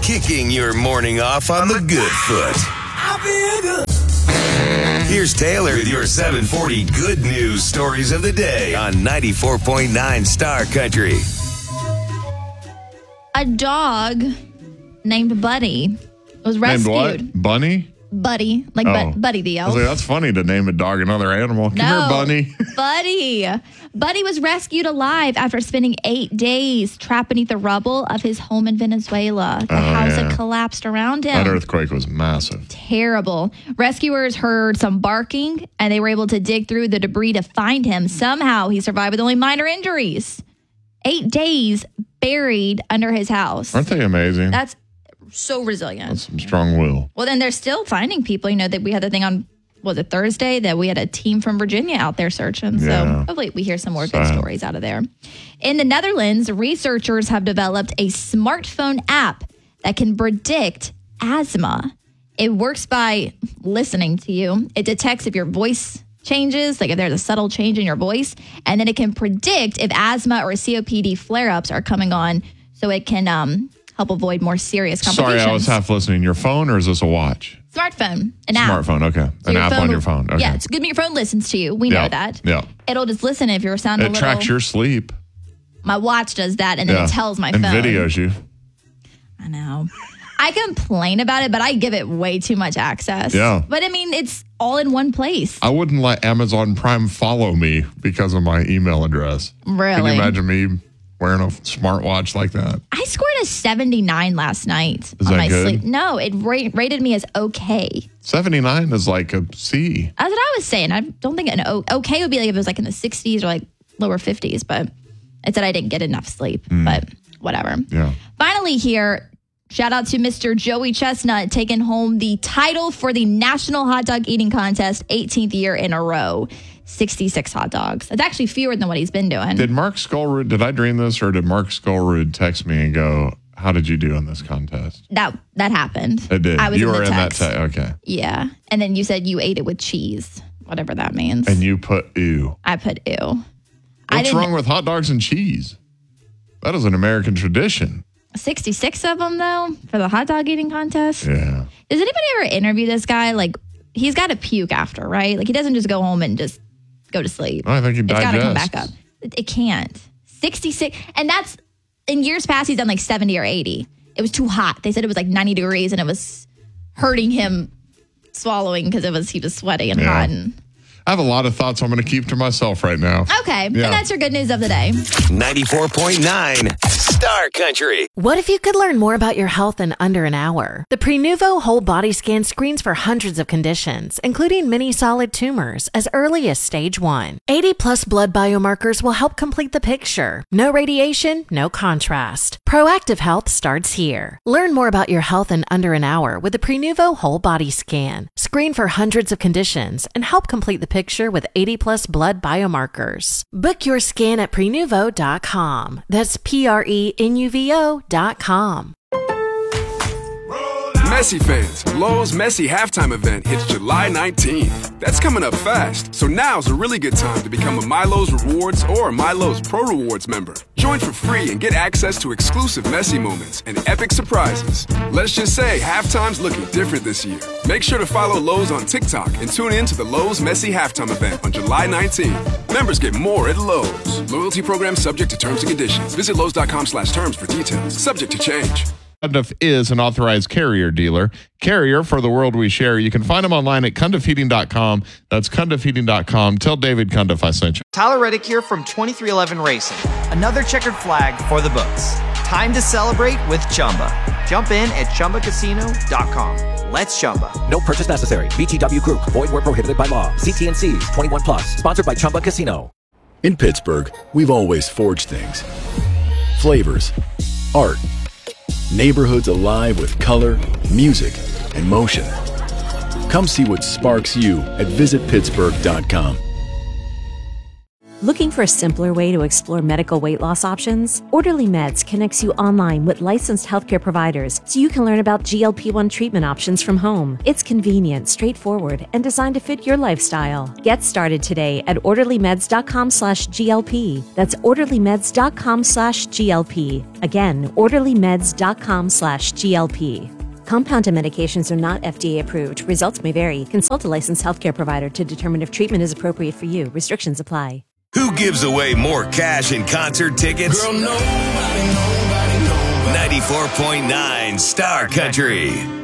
kicking your morning off on the good foot. I feel good. Here's Taylor with your 740 good news stories of the day on 94.9 Star Country. A dog named Buddy was rescued. Named what? Bunny? Buddy, like Buddy the elf. That's funny to name a dog another animal. Come here, Bunny. Buddy was rescued alive after spending 8 days trapped beneath the rubble of his home in Venezuela. The house had collapsed around him. That earthquake was massive. Terrible. Rescuers heard some barking, and they were able to dig through the debris to find him. Somehow, he survived with only minor injuries. 8 days buried under his house. Aren't they amazing? That's so resilient. That's some strong will. Well, then they're still finding people. You know, that we had the thing on, was it Thursday, that we had a team from Virginia out there searching. So hopefully we hear some more good stories out of there. In the Netherlands, researchers have developed a smartphone app that can predict asthma. It works by listening to you. It detects if your voice changes, like if there's a subtle change in your voice, and then it can predict if asthma or COPD flare-ups are coming on, so it can help avoid more serious complications. Sorry, I was half listening. Your phone, or is this a watch? Smartphone, an app. Smartphone, okay. So an app on your phone. Okay. Yeah, it's good. Your phone listens to you. We know that. Yeah. It'll just listen if you're sounding a It little. tracks your sleep. My watch does that, and then it tells my phone. And videos you. I know. I complain about it, but I give it way too much access. Yeah. But I mean, it's all in one place. I wouldn't let Amazon Prime follow me because of my email address. Really? Can you imagine me wearing a smartwatch like that? I scored a 79 last night Is on that my good? sleep. No, it rated me as okay. 79 is like a C. That's what I was saying. I don't think an okay would be like if it was like in the 60s or like lower 50s, but it said I didn't get enough sleep. But whatever. Yeah. Finally here, shout out to Mr. Joey Chestnut taking home the title for the National Hot Dog Eating Contest 18th year in a row. 66 hot dogs. It's actually fewer than what he's been doing. Did Mark Skullroot, did I dream this, or did Mark Skullroot text me and go, how did you do in this contest? That happened. It did. I was you in were the in text. that okay. Yeah. And then you said you ate it with cheese, whatever that means. And you put ew. I put ew. What's wrong with hot dogs and cheese? That is an American tradition. 66 of them, though, for the hot dog eating contest. Yeah. Does anybody ever interview this guy? Like, he's got to puke after, right? Like, he doesn't just go home and just go to sleep. I think he digests. It's got to come back up. It can't. 66. And that's, in years past, he's done like 70 or 80. It was too hot. They said it was like 90 degrees and it was hurting him swallowing because he was sweaty and hot. And I have a lot of thoughts I'm going to keep to myself right now. okay. And that's your good news of the day. 94.9 Star Country. What if you could learn more about your health in under an hour? The Prenuvo Whole Body Scan screens for hundreds of conditions, including many solid tumors, as early as stage 1. 80-plus blood biomarkers will help complete the picture. No radiation, no contrast. Proactive health starts here. Learn more about your health in under an hour with the Prenuvo Whole Body Scan. Screen for hundreds of conditions and help complete the picture with 80-plus blood biomarkers. Book your scan at Prenuvo.com. That's Prenuvo.com. Messi fans, Lowe's Messi halftime event hits July 19th. That's coming up fast, so now's a really good time to become a MyLowe's Rewards or MyLowe's Pro Rewards member. Join for free and get access to exclusive Messi moments and epic surprises. Let's just say halftime's looking different this year. Make sure to follow Lowe's on TikTok and tune in to the Lowe's Messi halftime event on July 19th. Members get more at Lowe's. Loyalty program subject to terms and conditions. Visit Lowe's.com/terms for details. Subject to change. Cundiff is an authorized Carrier dealer. Carrier for the world we share. You can find them online at CundiffHeating.com. That's CundiffHeating.com. Tell David Cundiff I sent you. Tyler Reddick here from 2311 Racing. Another checkered flag for the books. Time to celebrate with Chumba. Jump in at ChumbaCasino.com. Let's Chumba. No purchase necessary. VGW Group. Void where prohibited by law. CT&Cs. 21 plus. Sponsored by Chumba Casino. In Pittsburgh, we've always forged things. Flavors. Art. Neighborhoods alive with color, music, and motion. Come see what sparks you at visitpittsburgh.com. Looking for a simpler way to explore medical weight loss options? Orderly Meds connects you online with licensed healthcare providers so you can learn about GLP-1 treatment options from home. It's convenient, straightforward, and designed to fit your lifestyle. Get started today at orderlymeds.com/GLP. That's orderlymeds.com/GLP. Again, orderlymeds.com/GLP. Compounded medications are not FDA approved. Results may vary. Consult a licensed healthcare provider to determine if treatment is appropriate for you. Restrictions apply. Who gives away more cash and concert tickets? Girl, nobody. 94.9 Star Country.